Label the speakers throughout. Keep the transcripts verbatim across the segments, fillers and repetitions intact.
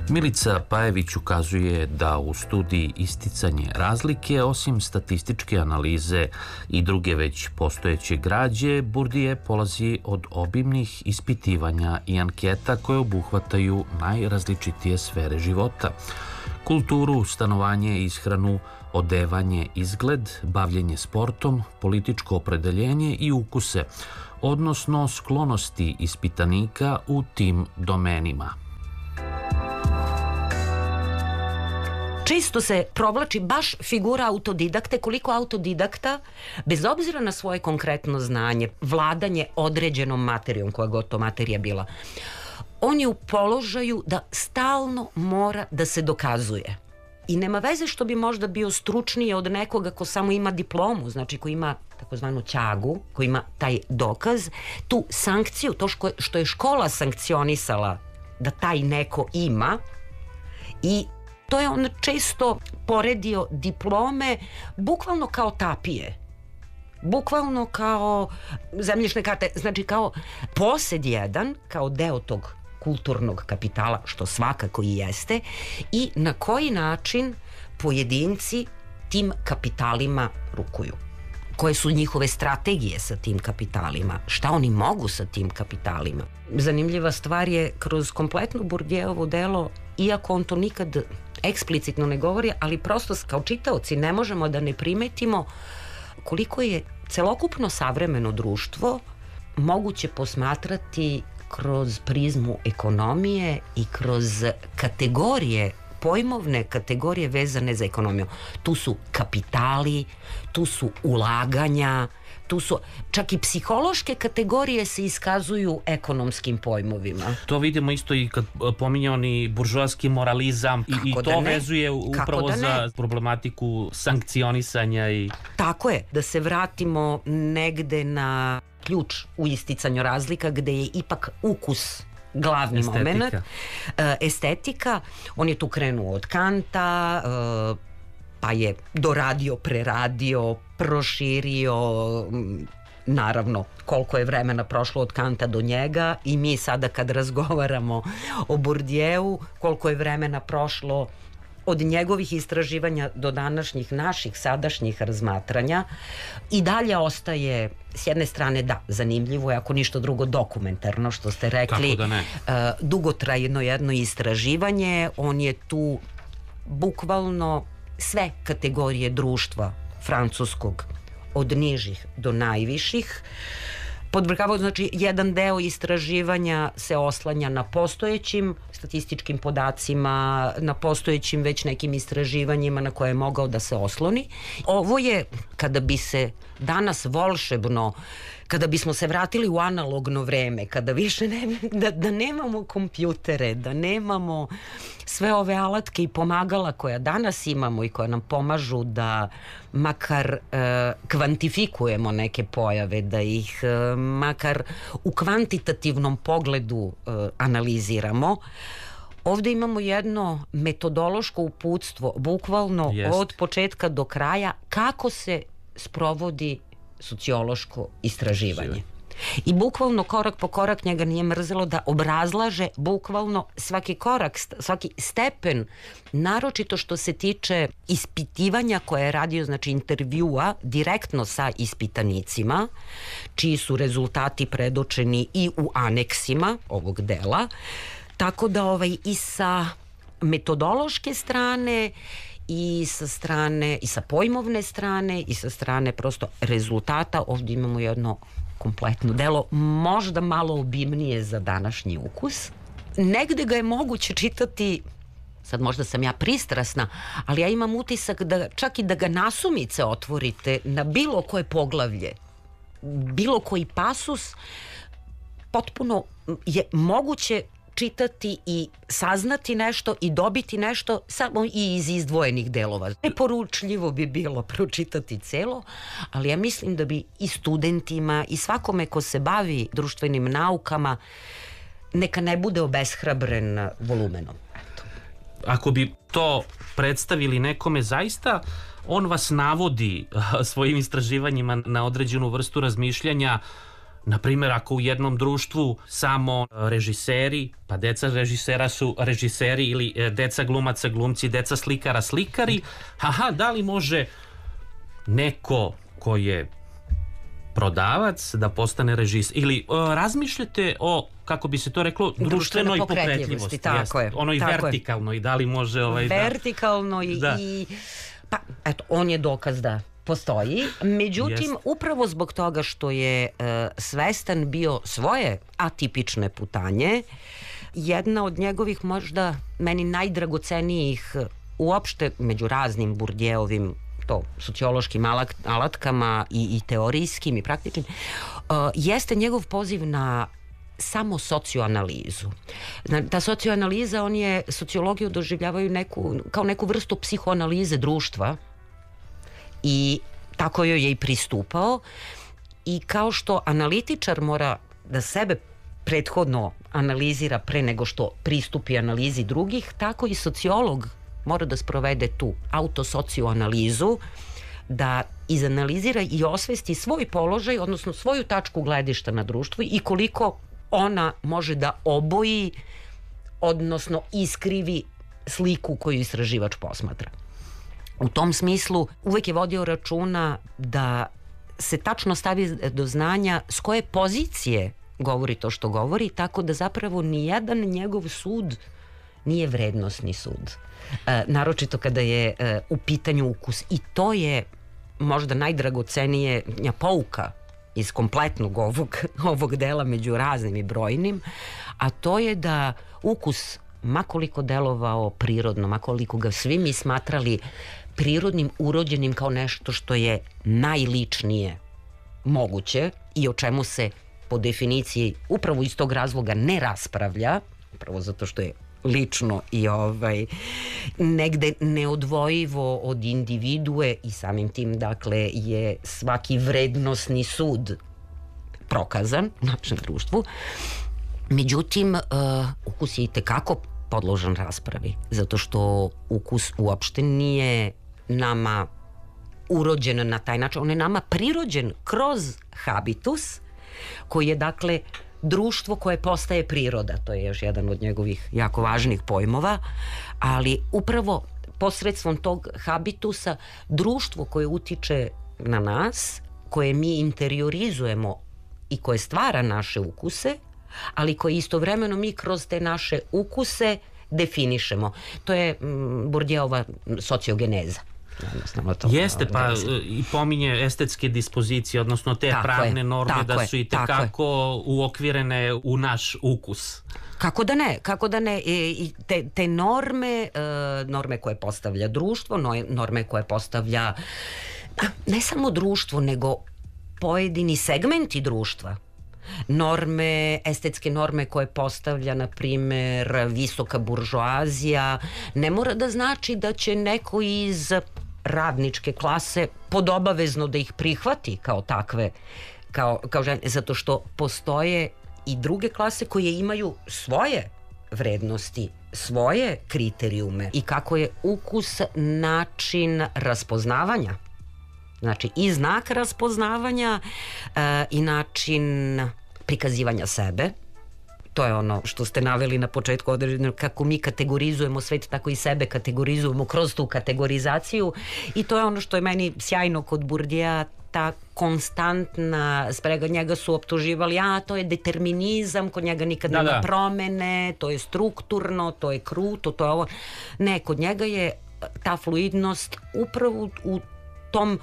Speaker 1: Milica Pajević ukazuje da u studiji Isticanje razlike, osim statističke analize i druge već postojeće građe, Bourdieu polazi od obimnih ispitivanja i anketa koje obuhvataju najrazličitije sfere života. Kulturu, stanovanje, ishranu, odevanje, izgled, bavljenje sportom, političko opredeljenje i ukuse, odnosno sklonosti ispitanika u tim domenima.
Speaker 2: Često se provlači baš figura autodidakte, koliko autodidakta, bez obzira na svoje konkretno znanje, vladanje određenom materijom, koja god to materija bila, on je u položaju da stalno mora da se dokazuje. I nema veze što bi možda bio stručniji od nekoga ko samo ima diplomu, znači ko ima takozvanu ćagu, ko ima taj dokaz, tu sankciju, to što je škola sankcionisala da taj neko ima, i to je on često poredio diplome bukvalno kao tapije, bukvalno kao zemljišne karte, znači kao posed jedan, kao deo tog kulturnog kapitala, što svakako i jeste, i na koji način pojedinci tim kapitalima rukuju. Koje su njihove strategije sa tim kapitalima, šta oni mogu sa tim kapitalima. Zanimljiva stvar je kroz kompletno Bourdieuovo delo, iako on to nikad eksplicitno ne govori, ali prosto kao čitaoci ne možemo da ne primetimo koliko je celokupno savremeno društvo moguće posmatrati kroz prizmu ekonomije i kroz kategorije, pojmovne kategorije vezane za ekonomiju. Tu su kapitali, tu su ulaganja, tu su čak i psihološke kategorije se iskazuju ekonomskim pojmovima.
Speaker 3: To vidimo isto i kad pominje oni buržoaski moralizam i, i to da vezuje upravo da za problematiku sankcionisanja. I... Tako
Speaker 2: je, da se vratimo negde na ključ u isticanju razlika, gde je ipak ukus glavni estetika. moment. E, estetika. On je tu krenuo od Kanta, e, pa je doradio, preradio, proširio, naravno koliko je vremena prošlo od Kanta do njega, i mi sada kad razgovaramo o Bourdieu, koliko je vremena prošlo od njegovih istraživanja do današnjih naših sadašnjih razmatranja. I dalje ostaje, s jedne strane, da, zanimljivo je, ako ništa drugo dokumentarno, što ste rekli,
Speaker 3: da ne.
Speaker 2: dugotrajno jedno istraživanje. On je tu bukvalno sve kategorije društva francuskog, od nižih do najviših, podvrgavao. Znači, jedan deo istraživanja se oslanja na postojećim statističkim podacima, na postojećim već nekim istraživanjima na koje je mogao da se osloni. Ovo je, kada bi se danas volšebno, kada bismo se vratili u analogno vreme, kada više ne, da, da nemamo kompjutere, da nemamo sve ove alatke i pomagala koja danas imamo i koja nam pomažu da makar e, kvantifikujemo neke pojave, da ih e, makar u kvantitativnom pogledu e, analiziramo. Ovde imamo jedno metodološko uputstvo, bukvalno
Speaker 3: Jest.
Speaker 2: od početka do kraja, kako se sprovodi sociološko istraživanje. I bukvalno korak po korak, njega nije mrzelo da obrazlaže bukvalno svaki korak, svaki stepen, naročito što se tiče ispitivanja koje je radio, znači intervjua direktno sa ispitanicima, čiji su rezultati predočeni i u aneksima ovog dela. Tako da ovaj, i sa metodološke strane i sa strane, i sa pojmovne strane, i sa strane prosto rezultata, ovdje imamo jedno kompletno delo, možda malo obimnije za današnji ukus. Negde ga je moguće čitati, sad možda sam ja pristrasna, ali ja imam utisak da čak i da ga nasumice otvorite na bilo koje poglavlje, bilo koji pasus, potpuno je moguće čitati i saznati nešto i dobiti nešto samo i iz izdvojenih delova. Neporučljivo bi bilo pročitati celo, ali ja mislim da bi i studentima i svakome ko se bavi društvenim naukama neka ne bude obeshrabren volumenom. Eto.
Speaker 3: Ako bi to predstavili nekome, zaista on vas navodi svojim istraživanjima na određenu vrstu razmišljanja Na primjer, ako u jednom društvu samo režiseri, pa deca režisera su režiseri ili deca glumaca glumci, deca slikara slikari, aha, da li može neko ko je prodavac da postane režiser? Ili uh, razmišljate o, kako bi se to reklo, društvenoj pokretljivosti,
Speaker 2: tako je,
Speaker 3: ono i vertikalno, i da li može ovaj,
Speaker 2: vertikalno da... i, da. i pa eto, on je dokaz da postoji, međutim Jest. upravo zbog toga što je uh, svestan bio svoje atipične putanje, jedna od njegovih možda meni najdragocenijih uopšte među raznim Bourdieuovim to sociološkim alatkama i, i teorijskim i praktičnim, uh, jeste njegov poziv na samo socioanalizu. Ta socioanaliza, on je sociologiju doživljavaju neku, kao neku vrstu psihoanalize društva i tako joj je i pristupao, i kao što analitičar mora da sebe prethodno analizira pre nego što pristupi analizi drugih, tako i sociolog mora da sprovede tu autosocioanalizu, da izanalizira i osvesti svoj položaj, odnosno svoju tačku gledišta na društvu i koliko ona može da oboji, odnosno iskrivi sliku koju istraživač posmatra. U tom smislu uvek je vodio računa da se tačno stavi do znanja s koje pozicije govori to što govori, tako da zapravo nijedan njegov sud nije vrednosni sud. E, naročito kada je e, u pitanju ukus. I to je možda najdragocenije pouka iz kompletnog ovog, ovog dela među raznim i brojnim, a to je da ukus, makoliko delovao prirodno, makoliko ga svi mi smatrali prirodnim, urođenim kao nešto što je najličnije moguće i o čemu se po definiciji upravo iz tog razloga ne raspravlja, upravo zato što je lično i ovaj negde neodvojivo od individue i samim tim dakle je svaki vrednosni sud prokazan u našem društvu. Međutim, uh, ukus je i tekako podložan raspravi, zato što ukus uopšte nije nama urođen na taj način, on je nama prirođen kroz habitus, koji je dakle društvo koje postaje priroda, to je još jedan od njegovih jako važnih pojmova, ali upravo posredstvom tog habitusa društvo koje utiče na nas, koje mi interiorizujemo i koje stvara naše ukuse, ali koje istovremeno mi kroz te naše ukuse definišemo. To je mm, Bourdieuova sociogeneza.
Speaker 3: To, Jeste, pa i pominje estetske dispozicije, odnosno te tako pravne je, norme da su i tekako uokvirene u naš ukus.
Speaker 2: Kako da ne, kako da ne, i te, te norme, norme koje postavlja društvo, norme koje postavlja ne samo društvo, nego pojedini segmenti društva. Norme, estetske norme koje postavlja, na primer, visoka buržoazija, ne mora da znači da će neko iz radničke klase podobavezno da ih prihvati kao takve, kao, kao žene, zato što postoje i druge klase koje imaju svoje vrednosti, svoje kriterijume i kako je ukus način raspoznavanja. Znači i znak raspoznavanja e, i način prikazivanja sebe. To je ono što ste naveli na početku, određeno kako mi kategorizujemo svet, tako i sebe kategorizujemo kroz tu kategorizaciju, i to je ono što je meni sjajno kod Bourdieu'a, ta konstantna sprega. Njega su optuživali, a to je determinizam, kod njega nikad da, nema da. promene, to je strukturno, to je kruto, to je ovo. Ne, kod njega je ta fluidnost upravo u tom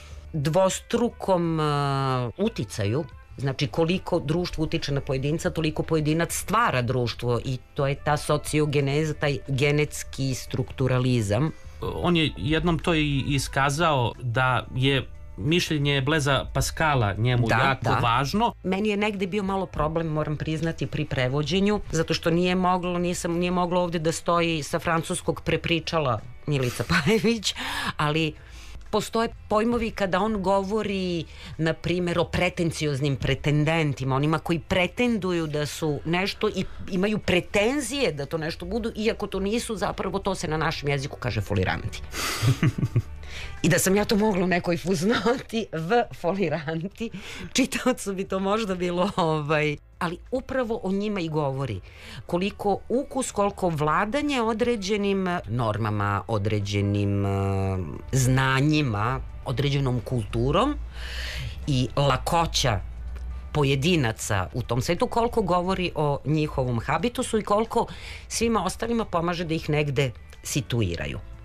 Speaker 2: dvostrukom uh, uticaju. Znači koliko društvo utiče na pojedinca, toliko pojedinac stvara društvo, i to je ta sociogeneza, taj genetski strukturalizam.
Speaker 3: On je jednom to i iskazao da je mišljenje Blaisa Pascala njemu da, jako da. važno.
Speaker 2: Meni je negde bio malo problem, moram priznati, pri prevođenju, zato što nije moglo, nisam, nije moglo ovde da stoji sa francuskog prepričala Milica Pajević, ali postoje pojmovi kada on govori, na primjer, o pretencioznim pretendentima, onima koji pretenduju da su nešto i imaju pretenzije da to nešto budu, iako to nisu, zapravo to se na našem jeziku kaže foliranti. I da sam ja to mogla u nekoj fusnoti v foliranti, čitaocu bi to možda bilo ovaj, ali upravo o njima i govori. Koliko ukus, koliko vladanje određenim normama, određenim uh, znanjima, određenom kulturom i lakoća pojedinaca u tom svetu, koliko govori o njihovom habitusu i koliko svima ostalima pomaže da ih negde situiraju.